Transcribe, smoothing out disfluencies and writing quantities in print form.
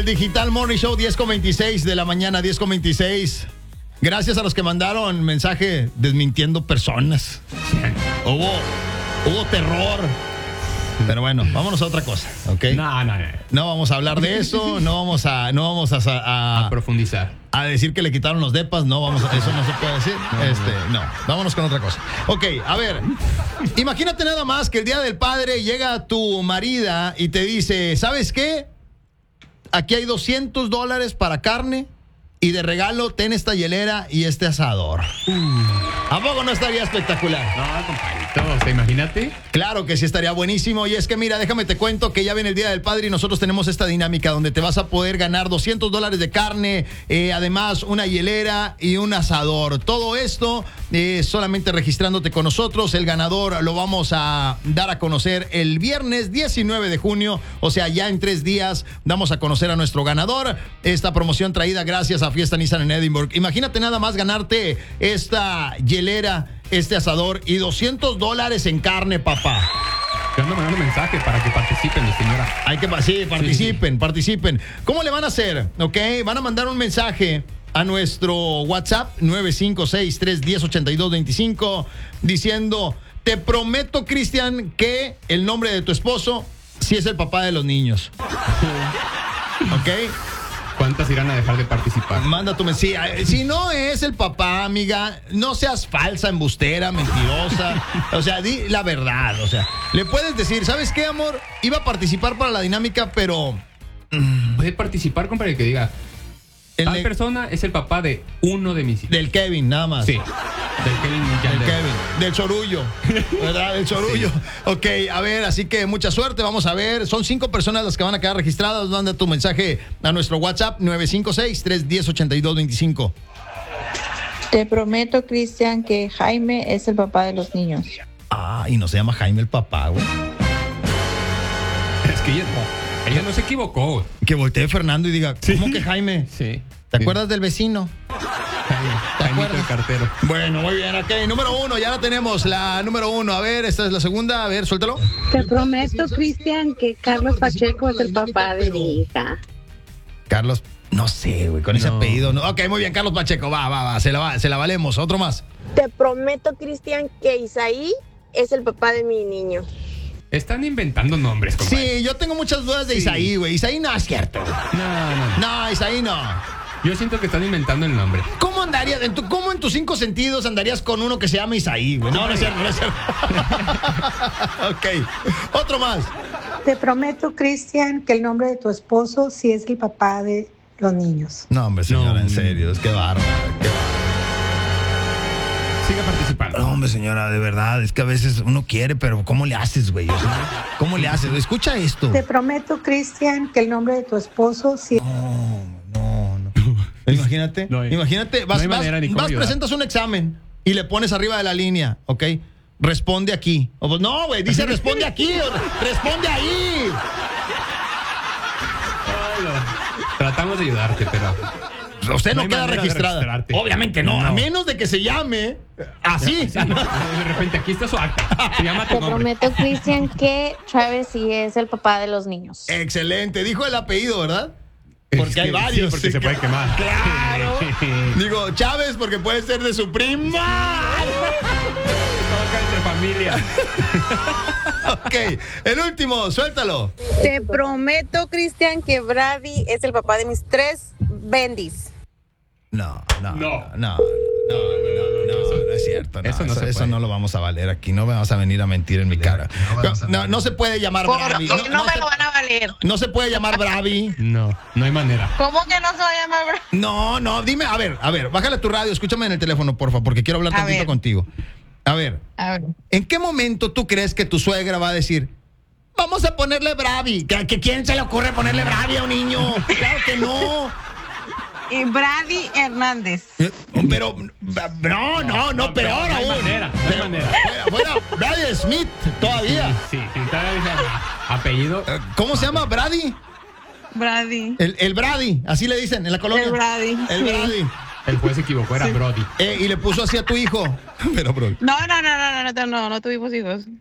el Digital Morning Show, 10:26 de la mañana, 10:26. Gracias a los que mandaron mensaje desmintiendo personas. Hubo terror. Pero bueno, vámonos a otra cosa, ¿ok? No. No vamos a hablar de eso, no vamos a profundizar. A decir que le quitaron los depas, no vamos a, eso no se puede decir. No, vámonos con otra cosa. Ok, a ver, imagínate nada más que el Día del Padre llega tu marida y te dice, ¿sabes qué? Aquí hay $200 para carne y de regalo ten esta hielera y este asador. ¿A poco no estaría espectacular? No, compadrito, ¿te imagínate? Claro que sí estaría buenísimo. Y es que mira, déjame te cuento que ya viene el Día del Padre y nosotros tenemos esta dinámica donde te vas a poder ganar $200 de carne, además una hielera y un asador. Todo esto solamente registrándote con nosotros. El ganador lo vamos a dar a conocer el viernes 19 de junio. O sea, ya en 3 días damos a conocer a nuestro ganador. Esta promoción traída gracias a Fiesta Nissan en Edinburgh. Imagínate nada más ganarte esta hielera, este asador y $200 en carne, papá. Yo ando mandando mensaje para que participen, mi señora. Participen. ¿Cómo le van a hacer? ¿Ok? Van a mandar un mensaje a nuestro WhatsApp 956-310-8225 diciendo, te prometo, Cristian, que el nombre de tu esposo sí es el papá de los niños. ¿Ok? ¿Cuántas irán a dejar de participar? Manda tu mensaje. Si no es el papá, amiga, no seas falsa, embustera, mentirosa. O sea, di la verdad. O sea, le puedes decir, ¿sabes qué, amor? Iba a participar para la dinámica, pero... Puede participar, compadre, que diga, tal persona es el papá de uno de mis hijos. Del Kevin, nada más. Sí. Del Chorullo, ¿verdad? Del Chorullo. Sí. Ok, a ver, así que mucha suerte, vamos a ver. Son 5 personas las que van a quedar registradas. Manda tu mensaje a nuestro WhatsApp 956-310-8225. Te prometo, Cristian, que Jaime es el papá de los niños. Ah, y no se llama Jaime el papá, güey. Es que ella no se equivocó, güey. Que voltee Fernando y diga, ¿cómo que Jaime? Sí. ¿Te acuerdas del vecino? ¿Te acuerdas? El cartero. Bueno, muy bien, ok. Número 1, ya la tenemos, la número 1. A ver, esta es la segunda. A ver, suéltalo. Te prometo, Cristian, que Carlos Pacheco es el papá de mi hija. Carlos, no sé, güey, con ese apellido. No. Ok, muy bien, Carlos Pacheco, va, se la valemos. Otro más. Te prometo, Cristian, que Isaí es el papá de mi niño. Están inventando nombres, compadre. Sí, yo tengo muchas dudas de Isaí, güey. Isaí no es cierto. No, Isaí no. Yo siento que están inventando el nombre. ¿Cómo andarías? ¿Cómo en tus 5 sentidos andarías con uno que se llama Isaí, güey? No es cierto. Ok. Otro más. Te prometo, Cristian, que el nombre de tu esposo sí es el papá de los niños. No, hombre, señora, en serio. Es que bárbaro. Siga participando. No, hombre, señora, de verdad. Es que a veces uno quiere, pero ¿cómo le haces, güey? O sea, ¿cómo le haces? Escucha esto. Te prometo, Cristian, que el nombre de tu esposo sí. No. Imagínate, vas, presentas un examen y le pones arriba de la línea, ¿ok? Responde aquí. No, güey, dice responde aquí, responde ahí. Tratamos de ayudarte, pero... Usted no queda registrada. Obviamente no, a menos de que se llame así. Sí, de repente aquí está su acta. Se llama tu nombre. Te prometo, Cristian, que Travis sí es el papá de los niños. Excelente, dijo el apellido, ¿verdad? Porque hay varios. Sí, porque se puede quemar. Claro. Digo, Chávez, porque puede ser de su prima. Toca entre familia. Ok, el último, suéltalo. Te prometo, Cristian, que Brady es el papá de mis 3 bendis. No es cierto. Eso no lo vamos a valer aquí. No me vas a venir a mentir en mi cara. No se puede llamar Bravi. No me lo van a valer. No se puede llamar Bravi. No hay manera. ¿Cómo que no se va a llamar Bravi? No, dime, a ver, bájale tu radio, escúchame en el teléfono, porfa, porque quiero hablar tantito contigo. A ver, ¿en qué momento tú crees que tu suegra va a decir, vamos a ponerle Bravi? ¿Que quién se le ocurre ponerle Bravi a un niño? Claro que no. Brady Hernández. Pero, no, peor aún. No hay manera. Fuera Brady Smith todavía. Sí, todavía dice apellido. ¿Cómo se llama? ¿Brady? Brady. El Brady, así le dicen en la colonia. El Brady. Brady. El juez se equivocó, era Brody. Y le puso así a tu hijo. Pero, bro. No tuvimos hijos.